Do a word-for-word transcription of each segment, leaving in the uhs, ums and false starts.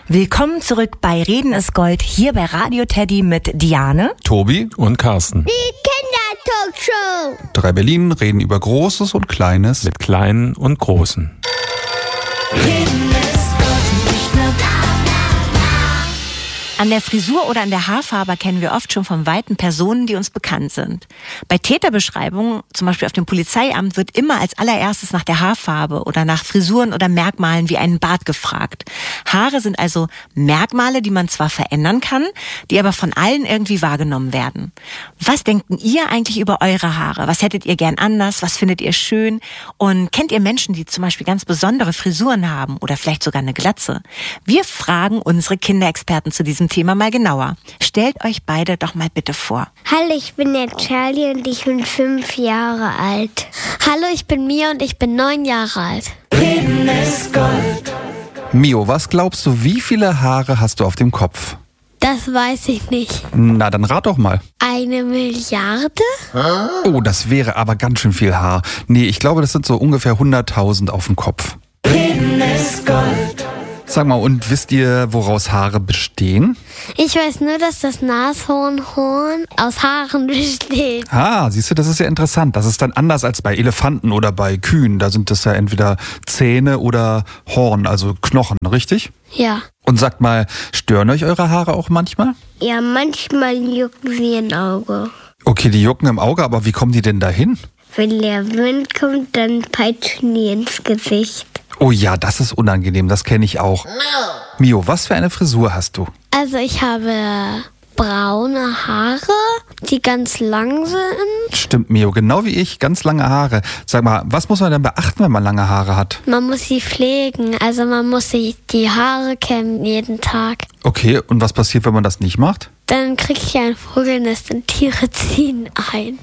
Willkommen zurück bei Reden ist Gold, hier bei Radio Teddy mit Diane, Tobi und Carsten. Die Kindertalkshow. Drei Berlin reden über Großes und Kleines. Mit Kleinen und Großen. Reden ist Gold, nicht nur An der Frisur oder an der Haarfarbe kennen wir oft schon von Weitem Personen, die uns bekannt sind. Bei Täterbeschreibungen, zum Beispiel auf dem Polizeiamt, wird immer als allererstes nach der Haarfarbe oder nach Frisuren oder Merkmalen wie einen Bart gefragt. Haare sind also Merkmale, die man zwar verändern kann, die aber von allen irgendwie wahrgenommen werden. Was denken ihr eigentlich über eure Haare? Was hättet ihr gern anders? Was findet ihr schön? Und kennt ihr Menschen, die zum Beispiel ganz besondere Frisuren haben oder vielleicht sogar eine Glatze? Wir fragen unsere Kinderexperten zu diesem Thema mal genauer. Stellt euch beide doch mal bitte vor. Hallo, ich bin der Charlie und ich bin fünf Jahre alt. Hallo, ich bin Mia und ich bin neun Jahre alt. Reden ist Gold. Mio, was glaubst du, wie viele Haare hast du auf dem Kopf? Das weiß ich nicht. Na, dann rat doch mal. Eine Milliarde? Oh, das wäre aber ganz schön viel Haar. Nee, ich glaube, das sind so ungefähr hunderttausend auf dem Kopf. Reden ist Gold. Sag mal, und wisst ihr, woraus Haare bestehen? Ich weiß nur, dass das Nashornhorn aus Haaren besteht. Ah, siehst du, das ist ja interessant. Das ist dann anders als bei Elefanten oder bei Kühen. Da sind das ja entweder Zähne oder Horn, also Knochen, richtig? Ja. Und sagt mal, stören euch eure Haare auch manchmal? Ja, manchmal jucken sie ein Auge. Okay, die jucken im Auge, aber wie kommen die denn dahin? Wenn der Wind kommt, dann peitschen die ins Gesicht. Oh ja, das ist unangenehm, das kenne ich auch. Mio, was für eine Frisur hast du? Also ich habe braune Haare, die ganz lang sind. Stimmt, Mio, genau wie ich, ganz lange Haare. Sag mal, was muss man denn beachten, wenn man lange Haare hat? Man muss sie pflegen, also man muss sich die Haare kämmen jeden Tag. Okay, und was passiert, wenn man das nicht macht? Dann kriege ich ein Vogelnest und Tiere ziehen ein.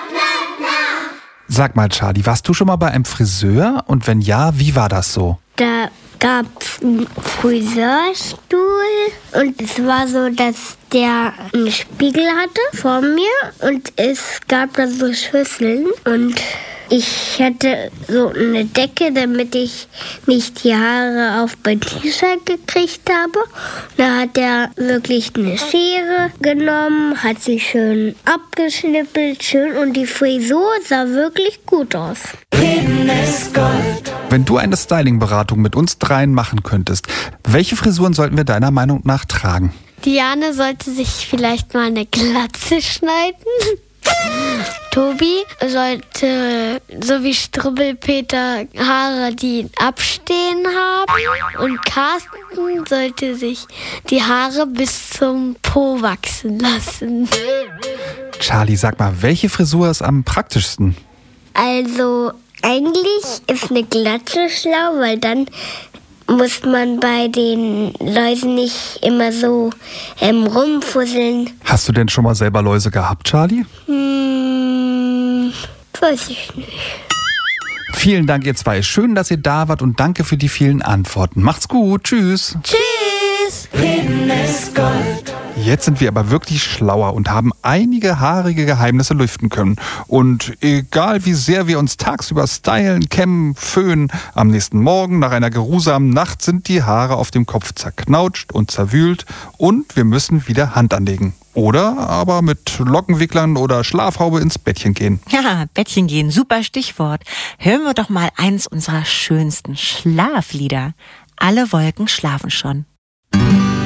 Sag mal, Charlie, warst du schon mal bei einem Friseur? Und wenn ja, wie war das so? Da gab's einen Friseurstuhl und es war so, dass der einen Spiegel hatte vor mir und es gab da so Schüsseln und ich hatte so eine Decke, damit ich nicht die Haare auf mein T-Shirt gekriegt habe. Da hat er wirklich eine Schere genommen, hat sie schön abgeschnippelt, schön und die Frisur sah wirklich gut aus. Reden ist Gold. Wenn du eine Styling-Beratung mit uns dreien machen könntest, welche Frisuren sollten wir deiner Meinung nach tragen? Diane sollte sich vielleicht mal eine Glatze schneiden. Tobi sollte, so wie Strubbelpeter, Haare, die abstehen haben. Und Carsten sollte sich die Haare bis zum Po wachsen lassen. Charlie, sag mal, welche Frisur ist am praktischsten? Also eigentlich ist eine Glatze schlau, weil dann muss man bei den Läusen nicht immer so ähm, rumfusseln. Hast du denn schon mal selber Läuse gehabt, Charlie? Hm, weiß ich nicht. Vielen Dank, ihr zwei. Schön, dass ihr da wart und danke für die vielen Antworten. Macht's gut. Tschüss. Tschüss! Reden ist Gold. Jetzt sind wir aber wirklich schlauer und haben einige haarige Geheimnisse lüften können. Und egal wie sehr wir uns tagsüber stylen, kämmen, föhnen, am nächsten Morgen nach einer geruhsamen Nacht sind die Haare auf dem Kopf zerknautscht und zerwühlt und wir müssen wieder Hand anlegen. Oder aber mit Lockenwicklern oder Schlafhaube ins Bettchen gehen. Ja, Bettchen gehen, super Stichwort. Hören wir doch mal eins unserer schönsten Schlaflieder. Alle Wolken schlafen schon.